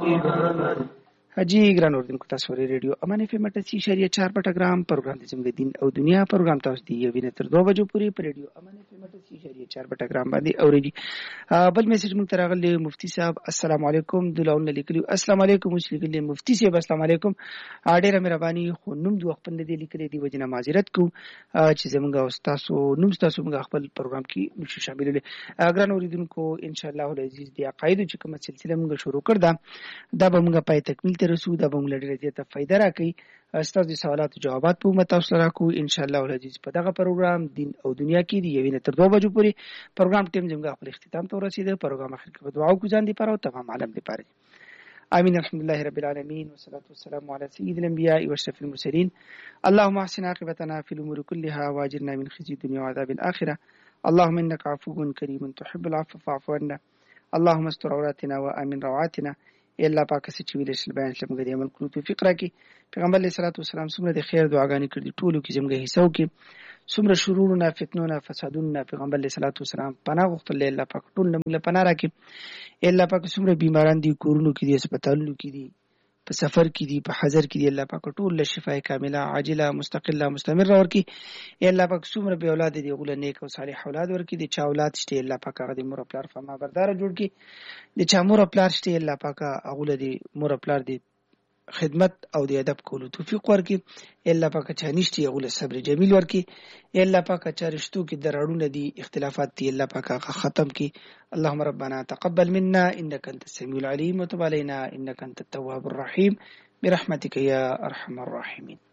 إماما. حاجی ګران اوردونکو تاسو ورې ریډیو امان اف ام 88.4 پټګرام پروګرام د زموږ دین او دنیا پروګرام تاسو دی یو تر 2 بجو پورې په ریډیو امان اف ام 88.4 پټګرام باندې اورېږي. بل میسج مونږ ته راغلی مفتی صاحب السلام علیکم دلاونه لیکلو السلام علیکم لیکلی مفتی صاحب السلام علیکم ډیره مهرباني خو نوم دوه خپل دی لیکلي دی وجنه معذرت کو چې زموږ استادو نوم تاسو موږ خپل پروګرام کې نشو شاملول. ګران اوریدونکو ان شاء الله العزیز دی عقاید چې کومه سلسله موږ شروع کړ دا به موږ پای تکمیل رسو دا به موږ لري ته فائدہ راکړي. استاد د سوالات او جوابات په مت تاسو راکو ان شاء الله العزیز په دغه پروګرام دین او دنیا کې دی یوه تر 2 بجو پورې پروګرام ټیم زموږ خپل اختتام ته ورسیده. پروګرام اخر کې دعا او ګزان دي پاره او تمام عالم دي پاره امين الحمدلله رب العالمين والصلاه والسلام على سيد الانبياء واشرف المرسلين. اللهم احسن عاقبتنا في الامور كلها واجرنا من خزي الدنيا وعذاب الاخره. اللهم انك عفو كريم تحب العفو فاعف عنا. اللهم استر عوراتنا وامن روعاتنا. الله پاک چې ویل شل بیان شم غوډي عمل کړو توفیق راکړي. پیغمبر علیه الصلاه والسلام څومره د خیر دعاګانې کړې ټولو کې زموږ حصو کې څومره شرورونه فتنونه فسادونه پیغمبر علیه الصلاه والسلام پناه غوښتل الله پاک ټول موږ پناه راکړي. الله پاک څومره بیماران دي کورونو کې دي هسپتالونو کې دي په سفر کې دي په حاضر کې دي الله پاک ټول له شفای کامله عاجله مستقله مستمره ورکړي. الله پاک څومره به اولاد دي غول نیک او صالح اولاد ورکړي دي چا اولاد شته الله پاک هغه د مور پلار فرما بردار جوړ کړي. د چا مور پلار شته الله پاک هغه د مور پلار دي خدمت او د ادب کولو توفیق ورکړي. الله پاک چا نشته هغه صبر جمیل ورکړي. الله پاک چا رشتو کې درړونه دي اختلافات دي الله پاک ختم کړي. اللهم ربنا تقبل منا انك انت السميع العليم وتب علينا انك انت التواب الرحيم برحمتك يا ارحم الراحمين.